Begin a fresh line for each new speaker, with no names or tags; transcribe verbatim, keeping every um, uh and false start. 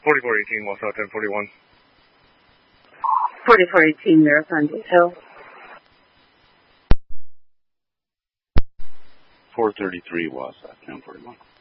forty-four eighteen, Wausau ten forty-one.
forty-four eighteen, Marathon detail.
four thirty-three, Wausau ten forty-one.